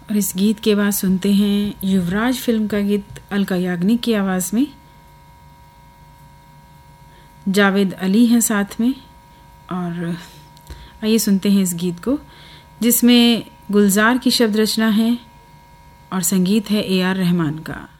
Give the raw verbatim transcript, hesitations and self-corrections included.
और इस गीत के बाद सुनते हैं युवराज फिल्म का गीत अलका याग्निक की आवाज़ में। जावेद अली हैं साथ में। और आइए सुनते हैं इस गीत को, जिसमें गुलजार की शब्द रचना है और संगीत है ए आर रहमान का।